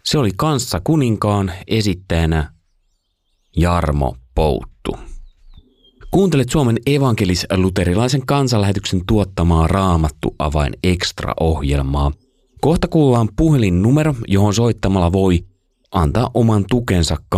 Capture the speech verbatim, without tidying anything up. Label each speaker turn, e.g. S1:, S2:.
S1: Se oli Kanssa kuninkaan esittäjänä Jarmo Pouttu. Kuuntelet Suomen evankelis-luterilaisen kansanlähetyksen tuottamaa Raamattu Avain Extra-ohjelmaa. Kohta kuullaan puhelinnumero, johon soittamalla voi antaa oman tukensa